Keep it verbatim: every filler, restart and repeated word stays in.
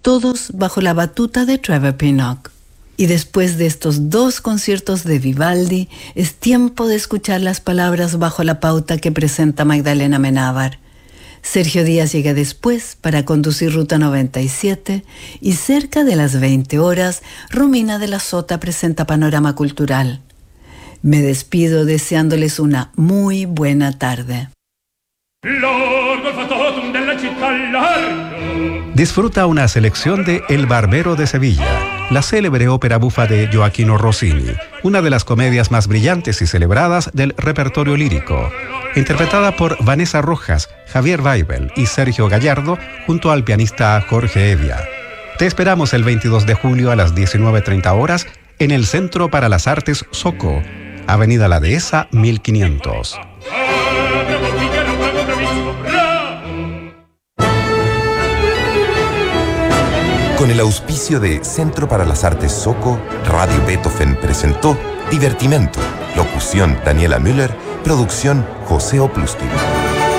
todos bajo la batuta de Trevor Pinnock. Y después de estos dos conciertos de Vivaldi, es tiempo de escuchar las palabras bajo la pauta que presenta Magdalena Amenábar. Sergio Díaz llega después para conducir Ruta noventa y siete y cerca de las veinte horas, Romina de la Sota presenta Panorama Cultural. Me despido deseándoles una muy buena tarde. Disfruta una selección de El Barbero de Sevilla, la célebre ópera bufa de Gioachino Rossini, una de las comedias más brillantes y celebradas del repertorio lírico, interpretada por Vanessa Rojas, Javier Weibel y Sergio Gallardo, junto al pianista Jorge Evia. Te esperamos el veintidós de julio a las diecinueve treinta horas en el Centro para las Artes Soco, Avenida La Dehesa mil quinientos. Con el auspicio de Centro para las Artes Soco, Radio Beethoven presentó Divertimento. Locución Daniela Müller, producción José Oplustin.